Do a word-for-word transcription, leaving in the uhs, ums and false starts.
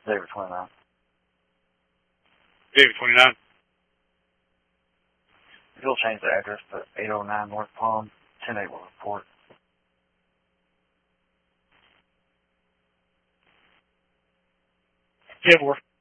David twenty-nine. David twenty-nine. You'll change the address to eight oh nine North Palm, ten eight will report. ten four.